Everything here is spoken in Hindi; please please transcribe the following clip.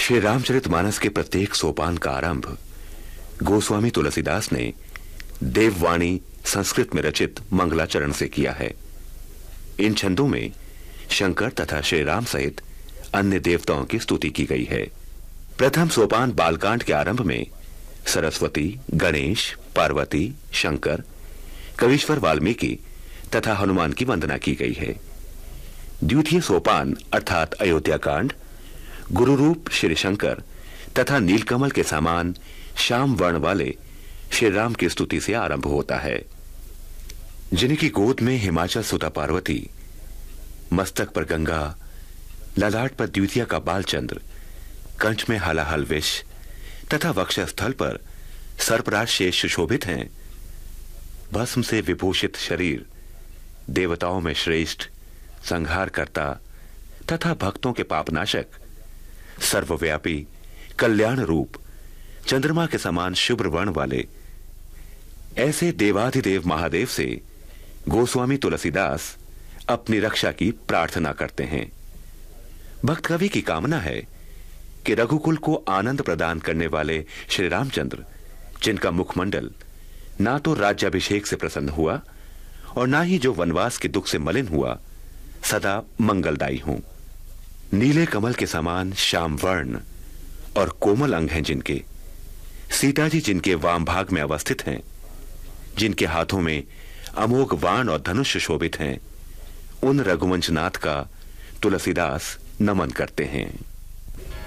श्री रामचरितमानस के प्रत्येक सोपान का आरंभ गोस्वामी तुलसीदास ने देववाणी संस्कृत में रचित मंगलाचरण से किया है। इन छंदों में शंकर तथा श्री राम सहित अन्य देवताओं की स्तुति की गई है। प्रथम सोपान बालकांड के आरंभ में सरस्वती, गणेश, पार्वती, शंकर, कवीश्वर वाल्मीकि तथा हनुमान की वंदना की गई है। द्वितीय सोपान अर्थात अयोध्या कांड गुरु रूप श्री शंकर तथा नीलकमल के समान श्याम वर्ण वाले श्री राम की स्तुति से आरंभ होता है। जिनकी गोद में हिमाचल सुता पार्वती, मस्तक पर गंगा, ललाट पर द्वितीय का बालचंद्र, कंठ में हलाहल विष तथा वक्षस्थल पर सर्पराज शेष सुशोभित हैं। भस्म से विभूषित शरीर, देवताओं में श्रेष्ठ, संहार करता तथा भक्तों के पापनाशक, सर्वव्यापी, कल्याण रूप, चंद्रमा के समान शुभ्र वर्ण वाले ऐसे देवाधिदेव महादेव से गोस्वामी तुलसीदास अपनी रक्षा की प्रार्थना करते हैं। भक्त कवि की कामना है कि रघुकुल को आनंद प्रदान करने वाले श्री रामचंद्र, जिनका मुखमंडल ना तो राज्याभिषेक से प्रसन्न हुआ और ना ही जो वनवास के दुख से मलिन हुआ, सदा मंगलदायी हों। नीले कमल के समान श्याम वर्ण और कोमल अंग हैं जिनके, सीता जी जिनके वाम भाग में अवस्थित हैं, जिनके हाथों में अमोघ बाण और धनुष शोभित हैं, उन रघुवंशनाथ का तुलसीदास नमन करते हैं।